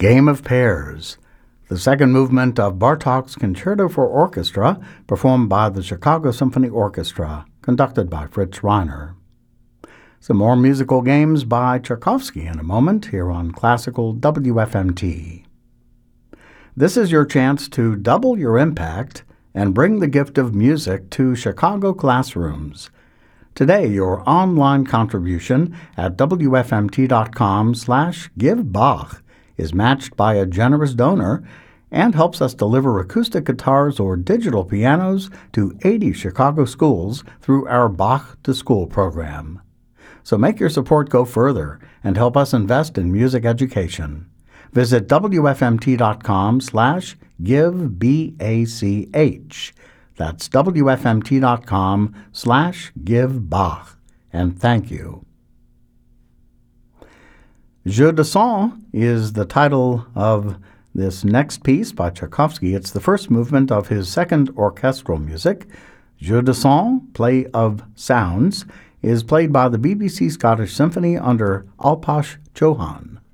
Game of Pairs, the second movement of Bartók's Concerto for Orchestra, performed by the Chicago Symphony Orchestra, conducted by Fritz Reiner. Some more musical games by Tchaikovsky in a moment here on Classical WFMT. This is your chance to double your impact and bring the gift of music to Chicago classrooms. Today, your online contribution at wfmt.com/givebach is matched by a generous donor and helps us deliver acoustic guitars or digital pianos to 80 Chicago schools through our Bach to School program. So make your support go further and help us invest in music education. Visit wfmt.com/givebach. That's wfmt.com/givebach. And thank you. Jeu de Son is the title of this next piece by Tchaikovsky. It's the first movement of his second orchestral music. Jeu de Son, Play of Sounds, is played by the BBC Scottish Symphony under Alpach Chauhan.